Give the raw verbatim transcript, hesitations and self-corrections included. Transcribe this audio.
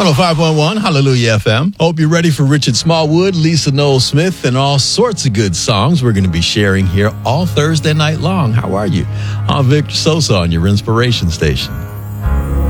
one oh five point one, Hallelujah F M. Hope you're ready for Richard Smallwood, Lisa Noel Smith, and all sorts of good songs we're going to be sharing here all Thursday night long. How are you? I'm Victor Sosa on your inspiration station.